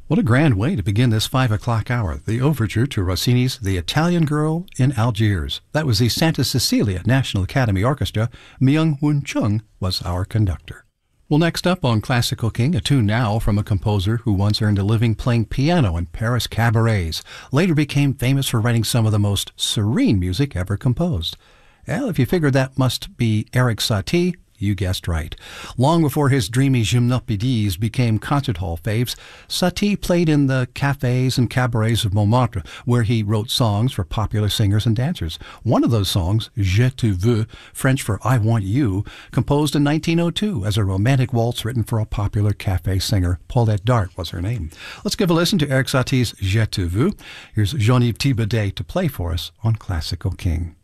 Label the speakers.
Speaker 1: What a grand way to begin this 5 o'clock hour. The overture to Rossini's The Italian Girl in Algiers. That was the Santa Cecilia National Academy Orchestra. Myung-Whun Chung was our conductor. Well, next up on Classical King, a tune now from a composer who once earned a living playing piano in Paris cabarets, later became famous for writing some of the most serene music ever composed. Well, if you figured that must be Erik Satie, you guessed right. Long before his dreamy gymnopédies became concert hall faves, Satie played in the cafes and cabarets of Montmartre, where he wrote songs for popular singers and dancers. One of those songs, Je te veux, French for I Want You, composed in 1902 as a romantic waltz written for a popular cafe singer. Paulette Dart was her name. Let's give a listen to Erik Satie's Je te veux. Here's Jean-Yves Thibaudet to play for us on Classical King.